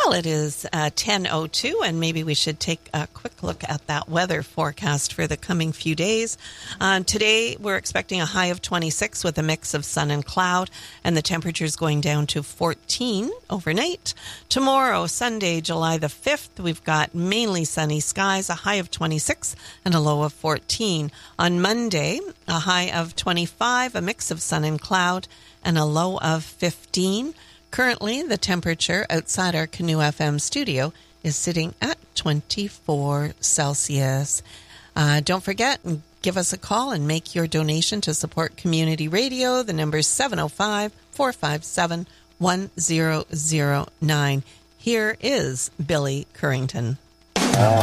Well, it is 10:02, and maybe we should take a quick look at that weather forecast for the coming few days. Today, we're expecting a high of 26 with a mix of sun and cloud, and the temperature is going down to 14 overnight. Tomorrow, Sunday, July the 5th, we've got mainly sunny skies, a high of 26 and a low of 14. On Monday, a high of 25, a mix of sun and cloud, and a low of 15. Currently, the temperature outside our Canoe FM studio is sitting at 24 Celsius. Don't forget, give us a call and make your donation to support community radio. The number is 705-457-1009. Here is Billy Currington.